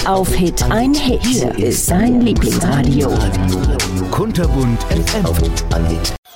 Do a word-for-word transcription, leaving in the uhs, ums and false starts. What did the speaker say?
auf Hit ein Hit. Hier ist sein Lieblingsradio. Kunterbunt F M auf Hit